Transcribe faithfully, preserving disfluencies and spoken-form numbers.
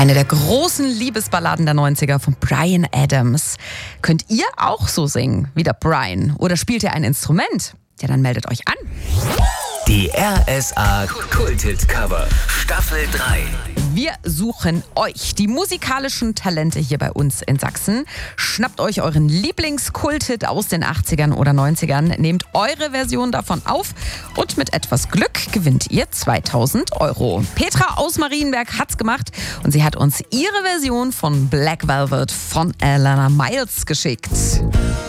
Eine der großen Liebesballaden der neunziger von Bryan Adams. Könnt ihr auch so singen wie der Bryan? Oder spielt ihr ein Instrument? Ja, dann meldet euch an. Die R S A Kulthit-Cover Staffel drei. Wir suchen euch, die musikalischen Talente hier bei uns in Sachsen. Schnappt euch euren Lieblingskulthit aus den achtzigern oder neunzigern, nehmt eure Version davon auf und mit etwas Glück gewinnt ihr zweitausend Euro. Petra aus Marienberg hat's gemacht und sie hat uns ihre Version von Black Velvet von Alana Miles geschickt.